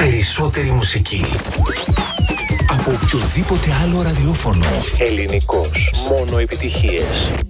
Περισσότερη μουσική από οποιοδήποτε άλλο ραδιόφωνο. Ελληνικός. Μόνο επιτυχίες.